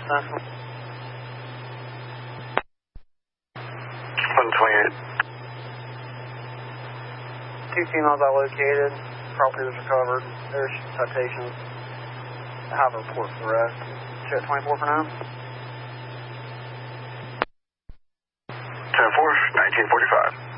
Central. 128. Two females I located. Property was recovered. There's citations. I have a report for the rest. Show at 24 for now. 10-4, 1945.